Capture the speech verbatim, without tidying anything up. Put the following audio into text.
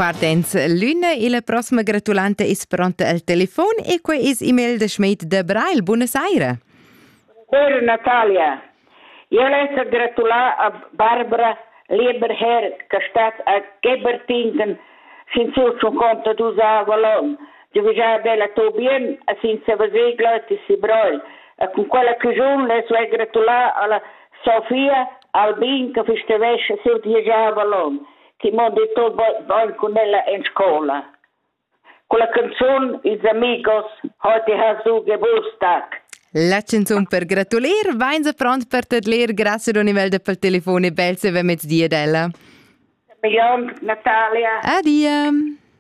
Quartens l'una e la prossima gratulante è pronta al telefono e qua è email da Schmidt de Brail. Buonasera. Buonasera Natalia. Io le gratulare a Barbara Lieberherr che sta a Gebertingen sin sul suo conto d'usa Valon. Dove già bella to bien a sin se vase glati si Brail. E con quella che giun le sue gratulare alla Sofia Albin che festevesce sul di già Valon. Che mi ha detto voi con ella in scuola. Con la canzone Ils Amigos, heute hast du Geburtstag. La canzone per gratulier, vain pronto per te ler, grazie a livello del telefono e bel se ve mezz'ia della. Milion Natalia. Addio.